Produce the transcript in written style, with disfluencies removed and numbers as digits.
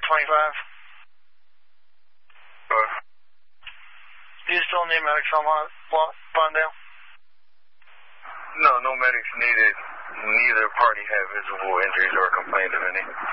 25. Do you still need medics on Bondale? No medics needed. Neither party had visible injuries or complained of any.